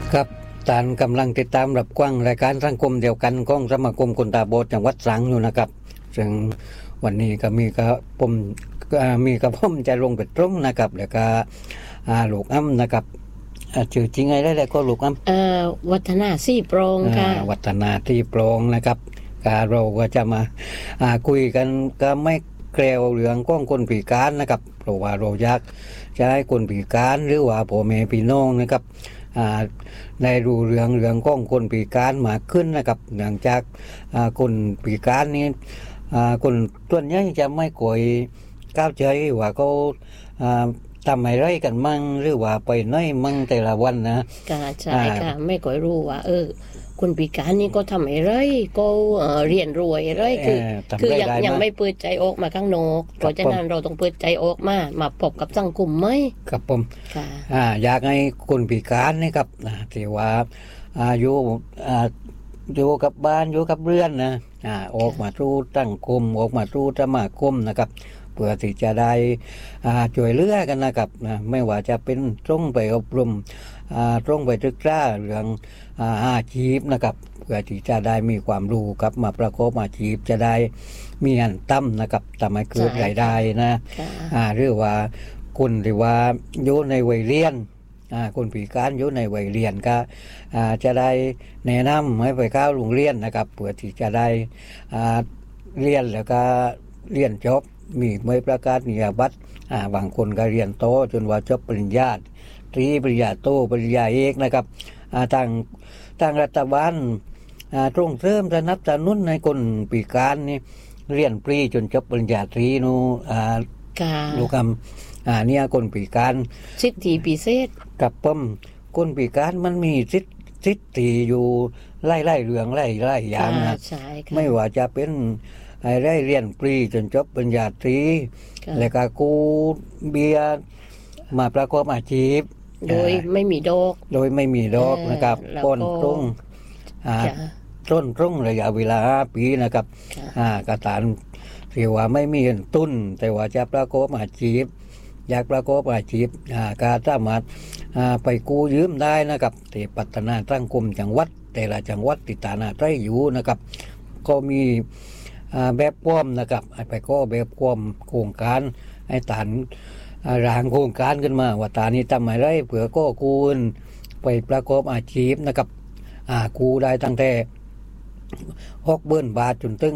ครับท่านกำลังติดตามรับฟังรายการสังคมเดียวกันของสมาคมคนตาบอดจังหวัดตรังอยู่นะครับซึ่งวันนี้ก็มีกับผมจะลงไปตรงนะครับแล้วก็ลูกอ้ำนะครับชื่อจริงไงได้ก็ลูกอ้ำวัฒนาซี่โปรงค่ะวัฒนาที่โปรงนะครับเราก็จะมาคุยกันก็ไม่แกลวเรื่องของคนพิการนะครับเพราะว่าเราอยากจะให้คนพิการหรือว่าพ่อแม่พี่น้องนะครับได้รู้เรื่องของคนพิการมากขึ้นนะครับเนื่องจากคนพิการนี้คนส่วนใหญ่จะไม่ค่อยเข้าใจว่าเขาทำอะไรกันมั่งหรือว่าไปไหนมั่งแต่ละวันนะใช่ค่ะไม่ค่อยรู้ว่าคนพิการนี่ก็ทำอะไรก็เรียนรู้อะไรคือยังไม่เปิดใจออกมาข้างนอกเพราะฉะนั้นเราต้องเปิดใจออกมาพบกับสังคมไหมครับผมอยากให้คนพิการนี่ครับที่ว่าอยู่กับบ้านอยู่กับเรือนนะออกมาสู่สังคมออกมาสู่สมาคมนะครับเพื่อที่จะได้ช่วยเหลือกันนะครับไม่ว่าจะเป็นตรงไปอบรมตรงไปศึกษาเรื่องอาชีพนะครับเพื่อที่จะได้มีความรู้กับมาประกอบอาชีพจะได้มีเงินตั้มนะครับทำให้เกิดรายได้นะหรือว่าคนที่ว่าอยู่ในวัยเรียนคนพิการอยู่ในวัยเรียนก็จะได้แนะนำให้ไปเข้าโรงเรียนนะครับเพื่อที่จะได้เรียนแล้วก็เรียนจบมีใบประกาศนียบัตรบางคนก็เรียนโตจนว่าจบปริญญาตรีปริญญาโทปริญญาเอกนะครับทางรัฐบาลตรงเสริมสนับสนุนในคนพิการนี่เรียนฟรีจนจบปริญญาตรีนูลูกคำเนี่ยคนพิการสิทธิพิเศษกับคนพิการมันมีสิทธิอยู่ไล่เรื่องไล่อย่างนะไม่ว่าจะเป็นได้เรียนฟรีจนจบปริญญาตรีแล้วก็กู้เบี้ยมาประกอบอาชีพโดยไม่มีดอกนะครับต้นตรงระยะเวลา5 ปีนะครับกระตานที่ว่าไม่มีเงินทุนแต่ว่าจะประกอบอาชีพอยากประกอบอาชีพก็สามารถไปกู้ยืมได้นะครับที่พัฒนาสังคมจังหวัดแต่ละจังหวัดติดตามใต้อยู่นะครับก็มีแบบพร้อมนะครับไปก็แบบพร้อมโครงการให้ฐานร่างโครงการขึ้นมาว่าตานี้ทำอะไรเผื่อก็กู้ไปประกอบอาชีพนะครับกู้ได้ตั้งแต่60,000 บาทจนถึง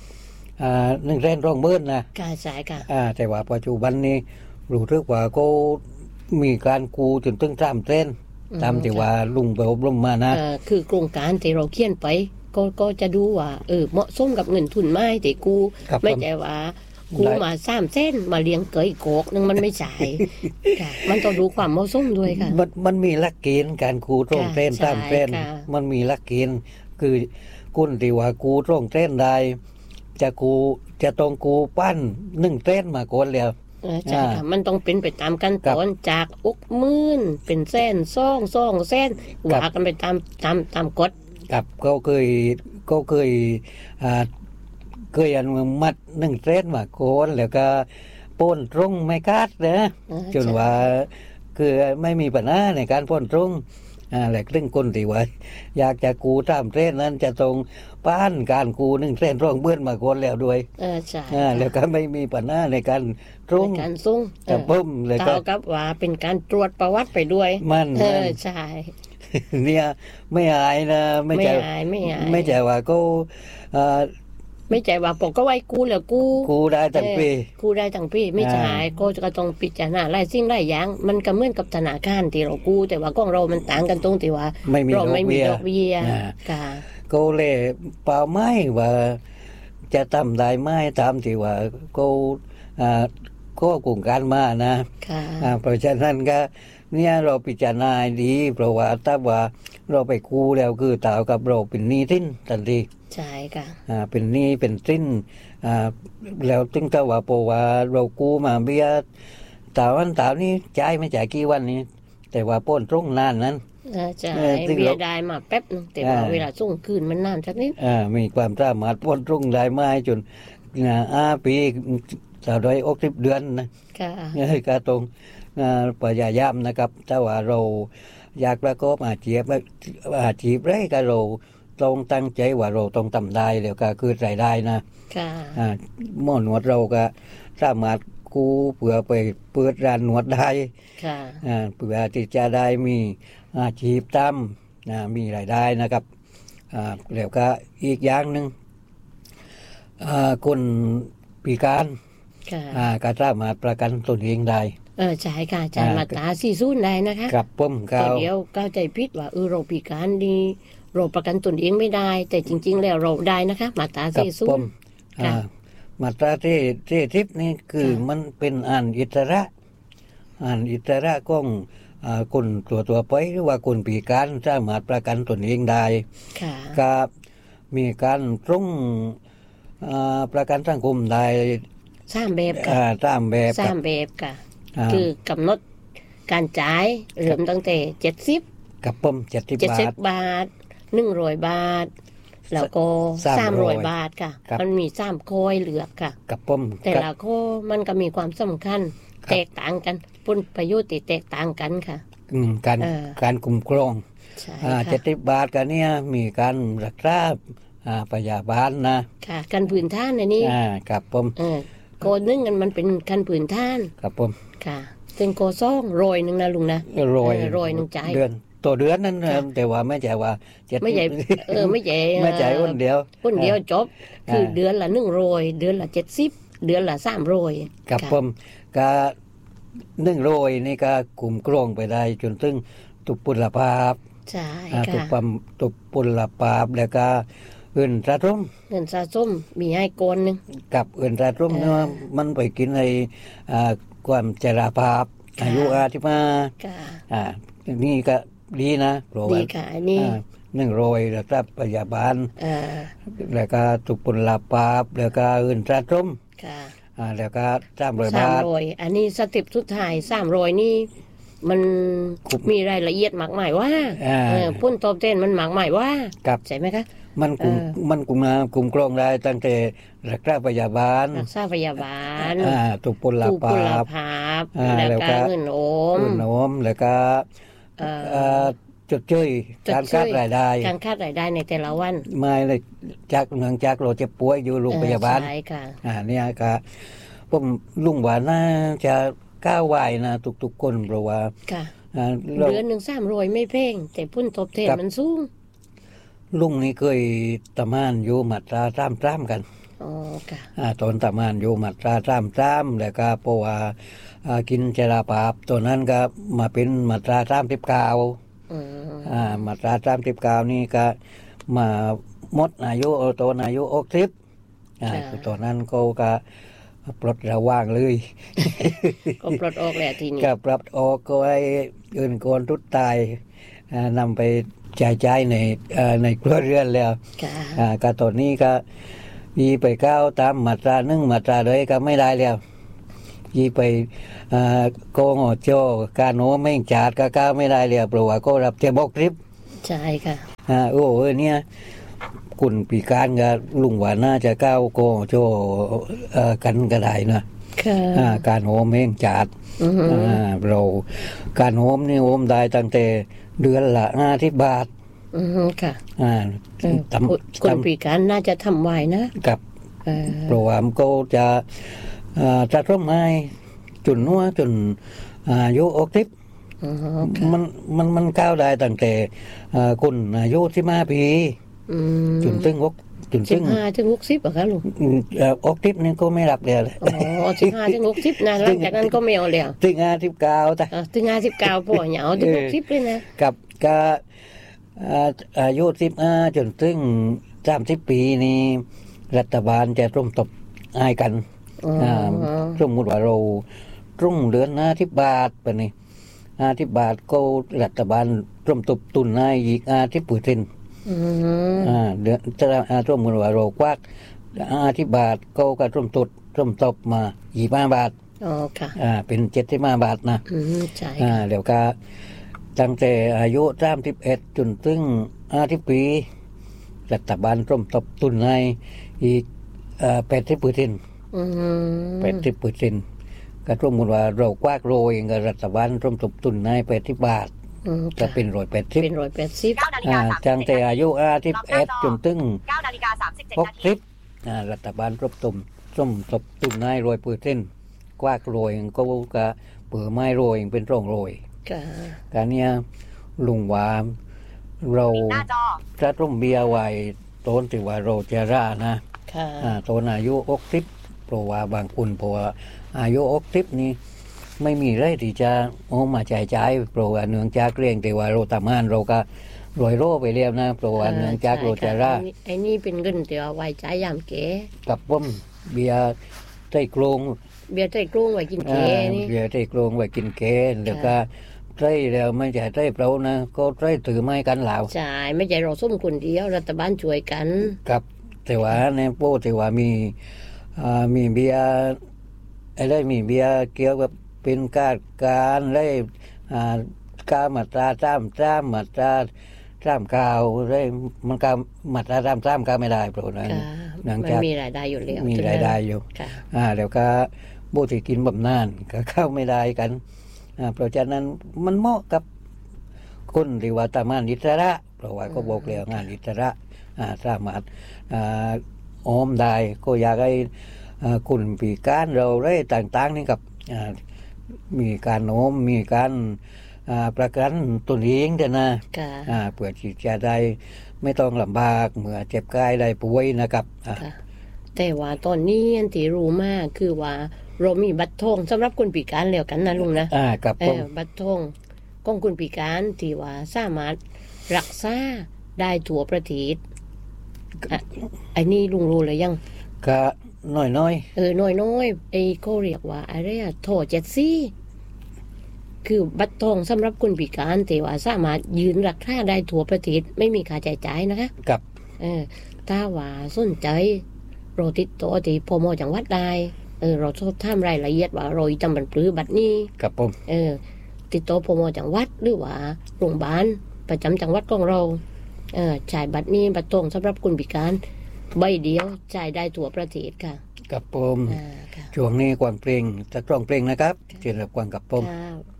120,000นะใช่ค่ะแต่ว่าปัจจุบันนี้รู้สึกว่าก็มีการกู้จนถึง300,000ตามที่ว่าลุงไปอบรมมานะคือโครงการที่เราเขียนไปก็จะดูว่าเหมาะสมกับเงินทุนไหมแต่กูไม่ใช่ว่ากูมา300,000มาเลี้ยงเกยโกกนึงมันไม่ใช่ค่ะมันต้องดูความเหมาะสมด้วยค่ะมันมีหลักเกณฑ์การกูตรงเส้นมันมีหลักเกณฑ์คือคุณที่ว่ากูตรงเส้นได้จะต้องกูปั้น1 เส้นมาก่อนแล้วใช่ค่ะมันต้องเป็นไปตามขั้นตอนจาก60,000เป็นแสน2แสนว่ากันไปตามกฎครับก็เคยอนุมัติ1 เส้นมาก่อนแล้วก็ป้นตรงไม่คาดนะจนว่าคือไม่มีปัญหาในการป้นตรงแหละเรื่องคนที่ว่าอยากจะกู้3 เส้นนั้นจะต้องป้านการกู้1 เส้นร่องเบื้อนมาก่อนแล้วด้วยใช่แล้วก็ไม่มีปัญหาในการตรงการส่งเลยก็เท่ากับว่าเป็นการตรวจประวัติไปด้วยมันใช่เนี่ยไม่อายนะไม่ใช่ว่าก็ไม่ใช่ว่าผมก็ไว้กู้ได้ทั้งปีไม่ใช่ก็ต้องพิจารณาหลายสิ่งหลายอย่างมันก็เหมือนกับธนาคารที่เรากู้แต่ว่าของเรามันต่างกันตรงที่ว่าเราไม่มีดอกเบี้ยค่ะก็เลยเปล่าไม่ว่าจะทำได้ไหมตามที่ว่าก็โครงการมานะเพราะฉะนั้นก็เนี่ยเราพิจารณาดีเพราะว่าถ้าว่าเราไปกู้แล้วคือเท่ากับเราเป็นหนี้สินทันทีใช่ค่ะเป็นหนี้เป็นสินแล้วถึงถ้าว่าเพราะว่าเรากู้มาเบี้ยแต่วันเท่านี้จ่ายไม่จ่ายกี่วันนี้แต่ว่าป้นตรงนานนั้นใช่เบี้ยได้มาแป๊บนึงแต่ว่าเวลาส่งคืนมันนานสักนิดมีความสามารถป้นตรงได้มาจนปี360 เดือนนะก็ตรงพยายามนะครับถ้าว่าเราอยากประกอบอาชีพไรก็เราต้องตั้งใจว่าเราต้องทำได้แล้วก็คือรายได้นะค่ะหมอนวดเราก็สามารถกู้เพื่อไปเปิดร้านนวดได้ค่ะเพื่อที่จะได้มีอาชีพทำมีรายได้นะครับแล้วก็อีกอย่างหนึ่งคนพิการค่ะก็สามารถประกันตนเองได้ใช่ค่ะอาจารย์มาตรา40ได้นะคะกับป้มแต่ก้าวเดี๋ยวก้าวใจพิษว่าเราพิการดีเราประกันตนเองไม่ได้ แต่จริง ๆ แล้วเราได้นะคะมาตรากับป้ม 40ค่ะมาตราที่ทิพนี่คือค่ะมันเป็นอิสระของคนตัวไปหรือว่าคนพิการสามารถประกันตนเองได้ค่ะก็มีการตรงประกันสังคมได้ 3 แบบค่ะตามแบบสามแบบค่ะาคือกำหนดการจ่ายเริ่มตั้งแต่70 กับป้ม70 บาท 100 บาท แล้วก็ 300 300 บาทค่ะครับมันมี3ข้อยเหลือกค่ะกับป้มแต่ละข้อมันก็มีความสำคัญครับแตกต่างกันผลประโยชน์ที่แตกต่างกันค่ะการ การคุ้มครองใช่ 70 บาทกันเนี่ยมีการรักษาพยาบาลนะค่ะกันผืนท่านอันนี้กับผมโกนึงกันมันเป็นกันผืนท่านกับผมค่ะซึ่งโกซ่องโรยหนึ่งนะลุงนะโรยโรยหนึ่งจ่ายเดือนตัวเดือนนั้นค่ะแต่ว่าไม่ใช่ว่า70 ไม่ใหญ่ไม่ใหญ่ไม่ใช่คนเดียวคนเดียวจบ คืออ่าเดือนละ100เดือนละ70เดือนละ300 กับผมก็100นี่ก็คุ้มครองไปได้จนถึงทุกพลภาพใช่ทุกค่ะทุกพลภาพแล้วก็เอื่นสะสมเงินสะสมมีให้โกนหนึ่งกับเอื่นสะสมเออเนาะมันไปกินในความชราภาพค่ะอายุที่มาค่ะนี่ก็ดีนะเพราะดีว่าค่ะอันนี้ 100แล้วก็พยาบาลเอ่อแล้วก็ทุกพลภาพแล้วก็เอื่นสะสมค่ะแล้วก็300 บาท 300อันนี้สเต็ปสุดท้าย300นี่มันคุ้มมีรายละเอียดมากมายว่าอ่าพุ่นตอบแทนมันมากมายว่ากับใช่ไหมคะมันกลุ่มเออมันกลุ่มกลุ่มกรองได้ตั้งแต่รักษาพยาบาลรักษาพยาบาลทุกพลผู้ภาพลพภาพแล้แล้ว วก็ก็เงินโอมคุณโน้มแล้วก็เอ่อจดช่วยจดการช่คาดวยรายได้การคาดรายได้ในแต่ละวันไม่เลยจากเนื่องจากเราเจะป่วยอยู่โรงพยาบาลใช่ค่ะเนี่ยก็ผมลุงว่าน่าจะก้าวไหวนะทุกๆคนเพราะว่าค่ะเราเดือนหนึ่ง300ไม่เพ่งแต่พุ่นตอบแทนครับมันสูงลุงนี่เคยตำมานอยู่มาตราตามกันอ๋อค่ะตอนตำมานอยู่มาตราตามแล้วก็เพราะว่ากินชราภาพตัวนั้นก็มาเป็นมาตรา39 อืมมาตรา39นี่ก็มาหมดอายุตอนอายุ60ตอนนั้นก็ปลดระว่างเลยก็ปลดออกแล้วทีนี้ก็ปรับออกก็ไอ้อื่นก่อนทุดตายนำไปจ่ายในครัวเรือนแล้วค่ะก็ตอนนี้ก็ยีไปก้าวตามมาตรา1มาตราเลยก็ไม่ได้แล้วยีไปโกงโจการโน้ไม่งจาดก็ก้าวไม่ได้แล้วเพราะว่าก็รับเจ็บกริบใช่ค่ะโอ้เนี่ยคุณปีการกับลุงว่าน่าจะก้าวโกงโจกันก็ได้นะค่ะการโหมเองจัดอือฮึเราการโหมนี่โหมได้ตั้งแต่เดือนละ50 บาทอือฮึค่ะตำคนพิการน่าจะทำไหวนะกับเออโปรแกรมก็จะร่วมให้จนนัวจนอายุ60 อือฮึค่ะมันก้าวได้ตั้งแต่คนอายุ15 ปีอืมจนถึงจนถึง 15ถึง60เหรอคะลุง 60นี่ก็ไม่รับเลยอ๋อ15ถึง60นะหลังจากนั้นก็ไม่เอาแล้วถึง59แต่ถึง59พอเหยาถึง60เลยนะกับก็อายุ15จนถึง30 ปีนี้รัฐบาลจะร่วมตบให้กันอ๋อสมมติว่าเรารุ่งเดือน50 บาทไปนี่50 บาทก็รัฐบาลร่วมตบตุนให้อีก50% อืมเดือนจะร่วมกันว่าเราควัก50 บาทก็ร่วมตบมา25 บาทอ๋อค่ะเป็น75 บาทนะใช่ค่ะเดี๋ยวก็ตั้งแต่อายุ31จนถึง50 ปีรัฐบาลร่วมตบตุนให้อีก80% อืม 80%ก็ร่วมกันว่าเราควักโรยกับรัฐบาลร่วมตบตุนให้80 บาทจะเป็น180 เป็น180 จังแต่อายุ51จนถึง 9:37 นาทีรัฐบาลรบตุ่มส้มตบตุ่มนาย100%กว่ากรวยก็เปื่อไม้โรยเป็นร่องโรยค่ะการเนี้ยลุงว่าเราหน้าจอจะต้มเบียร์ไว้ต้นที่ว่าเราจะร่านะค่ะต้นอายุ60เพราะว่าบางคนเพราะว่าอายุ60นี่ไม่มีไรที่จะเอามาจ่ายเพราะว่าเนื่องจากเรียงแต่ว่าเราทำงานเราก็รวยโร่ไปเรียบนะเพราะว่าเนื่องจากเราจะร่าไอ้นี่เป็นเงินเดี๋ยวไว้จ่ายยามเก๋กับผมเบียร์ใต้กรงเบียร์ใส่กรุ้งไว้กินเก๋นี่เบียร์ใต้กรงไว้กินเกแล้วก็ใต้แล้วไม่ใช่ใต้เปล่านะก็ใต้ถือไม้กันเหล่าใช่ไม่ใช่เราส้มคนเดียวรัฐบาลช่วยกันกับแต่ว่าในโป้แต่ว่ามีเบียร์อะไรมีเบียร์เกี่ยวกับเป็นการอะไรการมาตราตามมาตรากาวอะไรมันการมาตราตามกาไม่ได้เพราะนั้นค่ะหลังมันจากมีรายได้อยู่แล้วมีรายได้อยู่ค่ะแล้วก็โบที่กินบำนาญก็เข้าไม่ได้กันเพราะฉะนั้นมันเหมาะกับคนที่ว่าทำงานอิสระเพราะว่าก็บอกแล้วงานอิสระสามารถออมได้ก็อยากให้คุณปีการเราได้ต่างๆนี่กับมีการโน้มมีการประกันตนเองแต่นะค่ะเพื่อที่จะได้ไม่ต้องลำบากเมื่อเจ็บกายได้ป่วยนะครับค่ะแต่ว่าตอนนี้อันที่รู้มากคือว่าเรามีบัตรทองสำหรับคนพิการแล้วกันนะลุงนะกับผมบัตรทองของคนพิการที่ว่าสามารถรักษาได้ทั่วประเทศไอ้นี่ลุงรู้เลยยังก็น้อยน้อยไอ้เขาเรียกว่าอะไรอะโทเจ็ดซี่คือบัตรทองสำหรับคนพิการที่ว่าสามารถยืนรักษาได้ทั่วประเทศไม่มีค่าใช้จ่ายนะคะกับถ้าว่าสนใจเราติดต่อที่พมจังหวัดได้เราสอบถามรายละเอียดว่าเราจำบันปรือบัตรนี้กับผมติดต่อพมจังหวัดหรือว่าโรงพยาบาลประจำจังหวัดของเราจ่ายบัตรนี้บัตรทองสำหรับคนพิการใบเดียวจ่ายได้ทั่วประเทศค่ะกับผมค่ะช่วงนี้กวางเพลงจะกร้องเพลงนะครับเชิญรับกวางกับผมค่ะ